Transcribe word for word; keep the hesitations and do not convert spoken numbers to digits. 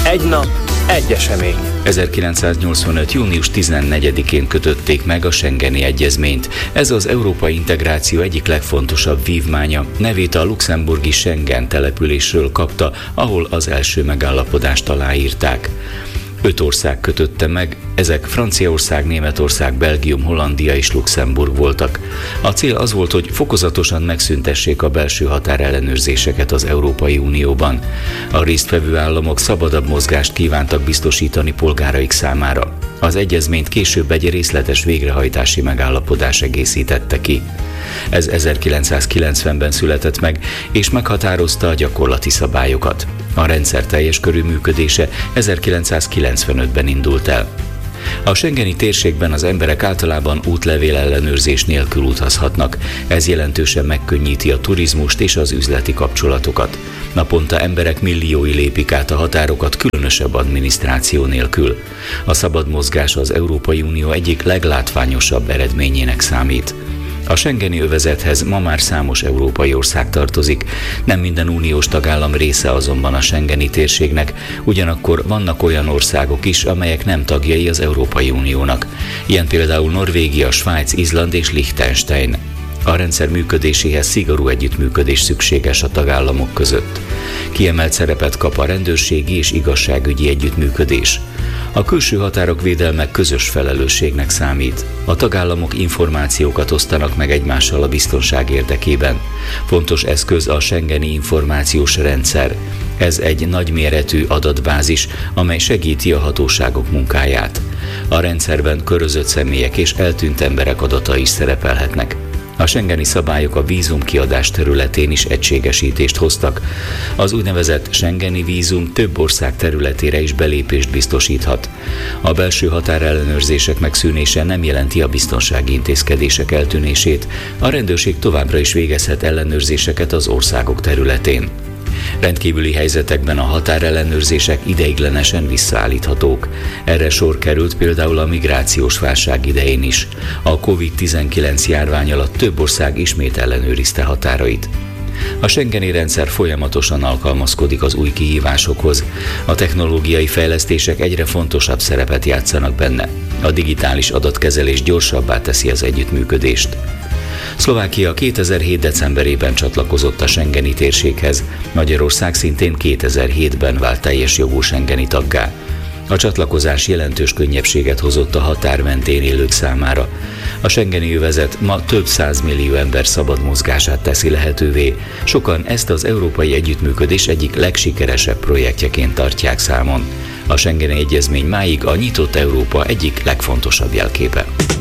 Egy nap, egy esemény. ezerkilencszáznyolcvanöt. június tizennegyedikén kötötték meg a Schengeni Egyezményt. Ez az európai integráció egyik legfontosabb vívmánya. Nevét a luxemburgi Schengen településről kapta, ahol az első megállapodást aláírták. Öt ország kötötte meg, ezek Franciaország, Németország, Belgium, Hollandia és Luxemburg voltak. A cél az volt, hogy fokozatosan megszüntessék a belső határellenőrzéseket az Európai Unióban. A résztvevő államok szabadabb mozgást kívántak biztosítani polgáraik számára. Az egyezményt később egy részletes végrehajtási megállapodás egészítette ki. Ez ezerkilencszázkilencvenben született meg, és meghatározta a gyakorlati szabályokat. A rendszer teljes körű működése ezerkilencszázkilencvenötben indult el. A schengeni térségben az emberek általában útlevél ellenőrzés nélkül utazhatnak. Ez jelentősen megkönnyíti a turizmust és az üzleti kapcsolatokat. Naponta emberek milliói lépik át a határokat különösebb adminisztráció nélkül. A szabad mozgás az Európai Unió egyik leglátványosabb eredményének számít. A schengeni övezethez ma már számos európai ország tartozik, nem minden uniós tagállam része azonban a schengeni térségnek, ugyanakkor vannak olyan országok is, amelyek nem tagjai az Európai Uniónak. Ilyen például Norvégia, Svájc, Izland és Liechtenstein. A rendszer működéséhez szigorú együttműködés szükséges a tagállamok között. Kiemelt szerepet kap a rendőrségi és igazságügyi együttműködés. A külső határok védelme közös felelősségnek számít. A tagállamok információkat osztanak meg egymással a biztonság érdekében. Fontos eszköz a schengeni információs rendszer. Ez egy nagyméretű adatbázis, amely segíti a hatóságok munkáját. A rendszerben körözött személyek és eltűnt emberek adatai is szerepelhetnek. A schengeni szabályok a vízumkiadás területén is egységesítést hoztak. Az úgynevezett schengeni vízum több ország területére is belépést biztosíthat. A belső határellenőrzések megszűnése nem jelenti a biztonsági intézkedések eltűnését. A rendőrség továbbra is végezhet ellenőrzéseket az országok területén. Rendkívüli helyzetekben a határellenőrzések ideiglenesen visszaállíthatók. Erre sor került például a migrációs válság idején is. A kovid tizenkilenc járvány alatt több ország ismét ellenőrizte határait. A schengeni rendszer folyamatosan alkalmazkodik az új kihívásokhoz. A technológiai fejlesztések egyre fontosabb szerepet játszanak benne. A digitális adatkezelés gyorsabbá teszi az együttműködést. Szlovákia kétezer-hét. decemberében csatlakozott a schengeni térséghez, Magyarország szintén kétezer-hétben vált teljes jogú schengeni taggá. A csatlakozás jelentős könnyebbséget hozott a határ mentén élők számára. A schengeni övezet ma több százmillió ember szabad mozgását teszi lehetővé. Sokan ezt az európai együttműködés egyik legsikeresebb projektjeként tartják számon. A schengeni egyezmény máig a nyitott Európa egyik legfontosabb jelképe.